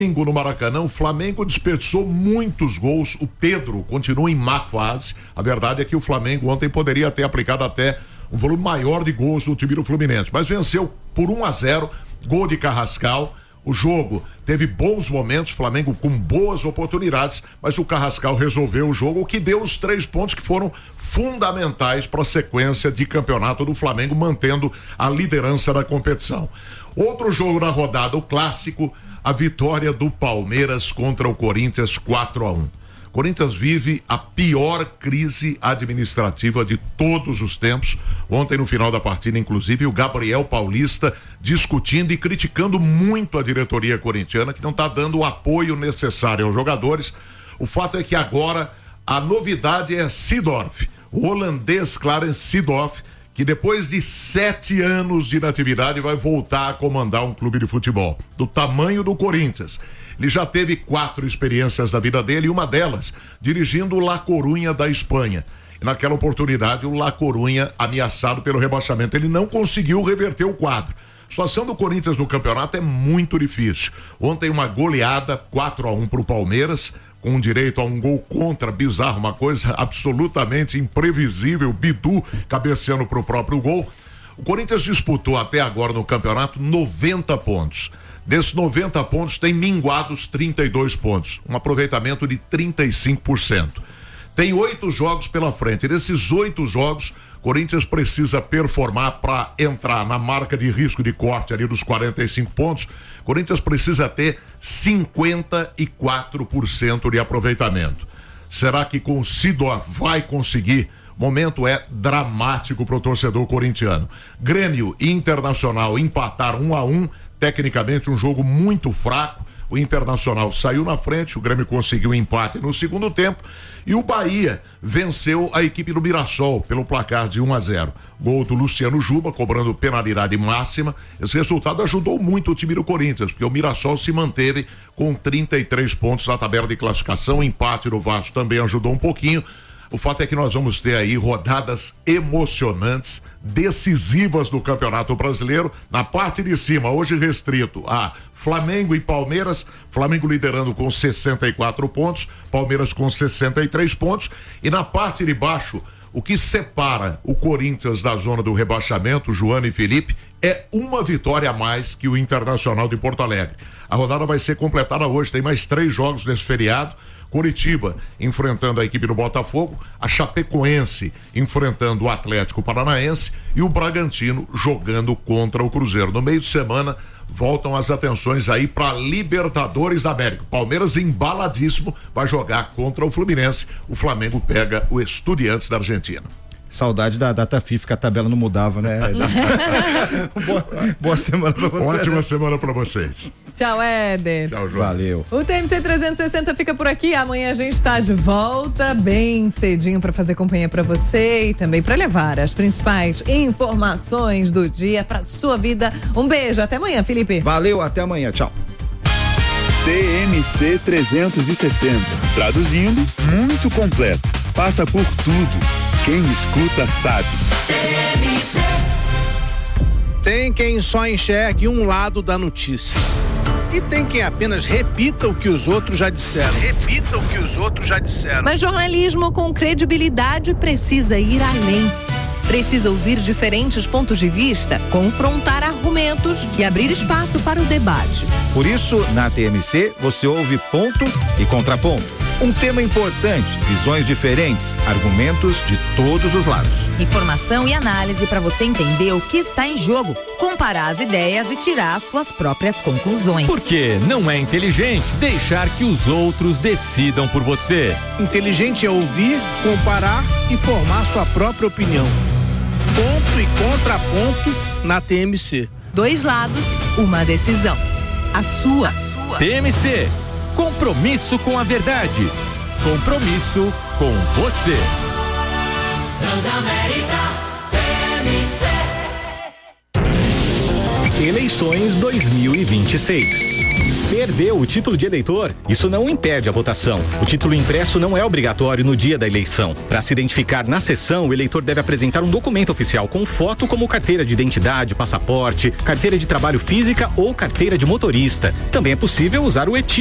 no Maracanã, o Flamengo desperdiçou muitos gols. O Pedro continua em má fase. A verdade é que o Flamengo ontem poderia ter aplicado até um volume maior de gols no time do Fluminense, mas venceu por 1-0, gol de Carrascal. O jogo teve bons momentos, Flamengo com boas oportunidades, mas o Carrascal resolveu o jogo, o que deu os 3 pontos que foram fundamentais para a sequência de campeonato do Flamengo, mantendo a liderança da competição. Outro jogo na rodada, o clássico, a vitória do Palmeiras contra o Corinthians 4-1. Corinthians vive a pior crise administrativa de todos os tempos. Ontem, no final da partida, inclusive, o Gabriel Paulista discutindo e criticando muito a diretoria corintiana, que não está dando o apoio necessário aos jogadores. O fato é que agora a novidade é Seedorf, o holandês Clarence Seedorf, que depois de 7 anos de inatividade vai voltar a comandar um clube de futebol do tamanho do Corinthians. Ele já teve 4 experiências na vida dele, e uma delas dirigindo o La Coruña da Espanha. E naquela oportunidade, o La Coruña ameaçado pelo rebaixamento. Ele não conseguiu reverter o quadro. A situação do Corinthians no campeonato é muito difícil. Ontem uma goleada 4-1 para o Palmeiras, com direito a um gol contra, bizarro, uma coisa absolutamente imprevisível, Bidu cabeceando para o próprio gol. O Corinthians disputou até agora no campeonato 90 pontos. Desses 90 pontos, tem minguados 32 pontos, um aproveitamento de 35%. Tem 8 jogos pela frente. E nesses 8 jogos, Corinthians precisa performar para entrar na marca de risco de corte ali dos 45 pontos. Corinthians precisa ter 54% de aproveitamento. Será que com o Seedorf vai conseguir? O momento é dramático para o torcedor corintiano. Grêmio e Internacional empataram 1-1, tecnicamente um jogo muito fraco. O Internacional saiu na frente, o Grêmio conseguiu um empate no segundo tempo e o Bahia venceu a equipe do Mirassol pelo placar de 1-0. Gol do Luciano Juba, cobrando penalidade máxima. Esse resultado ajudou muito o time do Corinthians, porque o Mirassol se manteve com 33 pontos na tabela de classificação. O empate do Vasco também ajudou um pouquinho. O fato é que nós vamos ter aí rodadas emocionantes, decisivas do Campeonato Brasileiro. Na parte de cima, hoje restrito a Flamengo e Palmeiras. Flamengo liderando com 64 pontos, Palmeiras com 63 pontos. E na parte de baixo, o que separa o Corinthians da zona do rebaixamento, Joana e Felipe, é uma vitória a mais que o Internacional de Porto Alegre. A rodada vai ser completada hoje, tem mais 3 jogos nesse feriado. Curitiba enfrentando a equipe do Botafogo, a Chapecoense enfrentando o Atlético Paranaense e o Bragantino jogando contra o Cruzeiro. No meio de semana voltam as atenções aí para Libertadores da América. Palmeiras embaladíssimo vai jogar contra o Fluminense. O Flamengo pega o Estudiantes da Argentina. Saudade da data FIFA, que a tabela não mudava, né? Boa semana pra você. Ótima semana pra vocês. Tchau, Éder. Tchau, João. Valeu. O TMC 360 fica por aqui. Amanhã a gente está de volta bem cedinho para fazer companhia para você e também para levar as principais informações do dia para sua vida. Um beijo, até amanhã, Felipe. Valeu, até amanhã, tchau. TMC 360, traduzindo, muito completo, passa por tudo. Quem escuta sabe. Tem quem só enxergue um lado da notícia. E tem quem apenas repita o que os outros já disseram. Mas jornalismo com credibilidade precisa ir além. Precisa ouvir diferentes pontos de vista, confrontar argumentos e abrir espaço para o debate. Por isso, na TMC, você ouve ponto e contraponto. Um tema importante, visões diferentes, argumentos de todos os lados. Informação e análise para você entender o que está em jogo, comparar as ideias e tirar as suas próprias conclusões. Porque não é inteligente deixar que os outros decidam por você. Inteligente é ouvir, comparar e formar sua própria opinião. Ponto e contraponto na TMC. 2 lados, uma decisão. A sua. TMC. Compromisso com a verdade. Compromisso com você. Transamérica TMC. Eleições 2026. Perdeu o título de eleitor? Isso não impede a votação. O título impresso não é obrigatório no dia da eleição. Para se identificar na sessão, o eleitor deve apresentar um documento oficial com foto, como carteira de identidade, passaporte, carteira de trabalho física ou carteira de motorista. Também é possível usar o